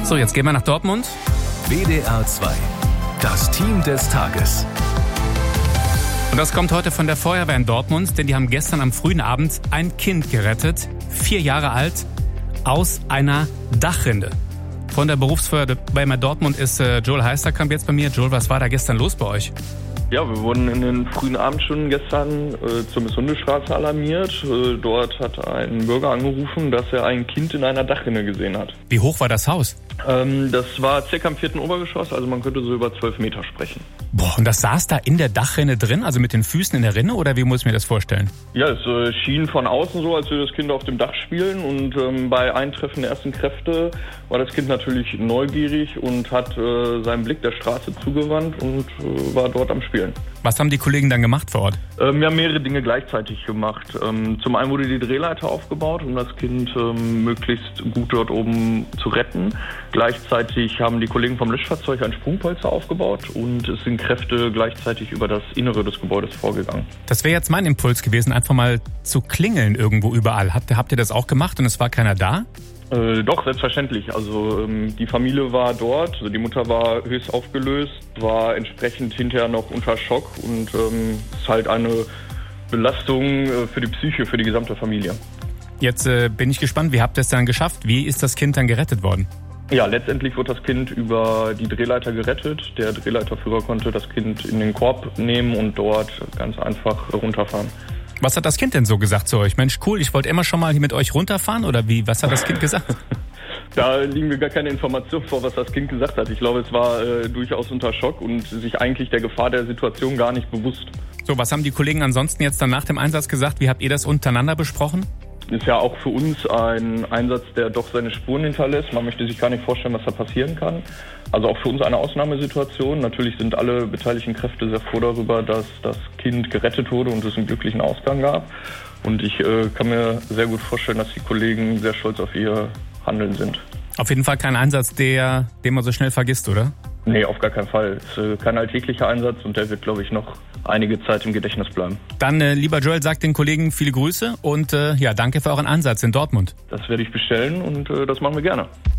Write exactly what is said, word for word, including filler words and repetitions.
So, jetzt gehen wir nach Dortmund. W D R zwei, das Team des Tages. Und das kommt heute von der Feuerwehr in Dortmund, denn die haben gestern am frühen Abend ein Kind gerettet, vier Jahre alt, aus einer Dachrinne. Von der Berufsfeuerwehr Dortmund ist äh, Joel Heisterkamp jetzt bei mir. Joel, was war da gestern los bei euch? Ja, wir wurden in den frühen Abendstunden gestern äh, zur Misshundestraße alarmiert. Äh, dort hat ein Bürger angerufen, dass er ein Kind in einer Dachrinne gesehen hat. Wie hoch war das Haus? Ähm, das war circa im vierten Obergeschoss, also man könnte so über zwölf Meter sprechen. Boah, und das saß da in der Dachrinne drin, also mit den Füßen in der Rinne, oder wie muss ich mir das vorstellen? Ja, es äh, schien von außen so, als würde das Kind auf dem Dach spielen und ähm, bei Eintreffen der ersten Kräfte war das Kind natürlich neugierig und hat äh, seinen Blick der Straße zugewandt und äh, war dort am Spielen. Was haben die Kollegen dann gemacht vor Ort? Ähm, wir haben mehrere Dinge gleichzeitig gemacht. Ähm, zum einen wurde die Drehleiter aufgebaut, um das Kind ähm, möglichst gut dort oben zu retten. Gleichzeitig haben die Kollegen vom Löschfahrzeug ein Sprungpolster aufgebaut und es sind Kräfte gleichzeitig über das Innere des Gebäudes vorgegangen. Das wäre jetzt mein Impuls gewesen, einfach mal zu klingeln irgendwo überall. Habt, habt ihr das auch gemacht und es war keiner da? Äh, doch, selbstverständlich. Also ähm, die Familie war dort, also die Mutter war höchst aufgelöst, war entsprechend hinterher noch unter Schock und ähm, ist halt eine Belastung äh, für die Psyche, für die gesamte Familie. Jetzt äh, bin ich gespannt, wie habt ihr es dann geschafft? Wie ist das Kind dann gerettet worden? Ja, letztendlich wurde das Kind über die Drehleiter gerettet. Der Drehleiterführer konnte das Kind in den Korb nehmen und dort ganz einfach runterfahren. Was hat das Kind denn so gesagt zu euch? Mensch, cool, ich wollte immer schon mal hier mit euch runterfahren, oder wie? Was hat das Kind gesagt? Da liegen mir gar keine Informationen vor, was das Kind gesagt hat. Ich glaube, es war äh, durchaus unter Schock und sich eigentlich der Gefahr der Situation gar nicht bewusst. So, was haben die Kollegen ansonsten jetzt dann nach dem Einsatz gesagt? Wie habt ihr das untereinander besprochen? Ist ja auch für uns ein Einsatz, der doch seine Spuren hinterlässt. Man möchte sich gar nicht vorstellen, was da passieren kann. Also auch für uns eine Ausnahmesituation. Natürlich sind alle beteiligten Kräfte sehr froh darüber, dass das Kind gerettet wurde und es einen glücklichen Ausgang gab. Und ich äh, kann mir sehr gut vorstellen, dass die Kollegen sehr stolz auf ihr Handeln sind. Auf jeden Fall kein Einsatz, der, den man so schnell vergisst, oder? Nee, auf gar keinen Fall. Es ist äh, kein alltäglicher Einsatz und der wird, glaube ich, noch einige Zeit im Gedächtnis bleiben. Dann, äh, lieber Joel, sagt den Kollegen viele Grüße und äh, ja, danke für euren Einsatz in Dortmund. Das werde ich bestellen und äh, das machen wir gerne.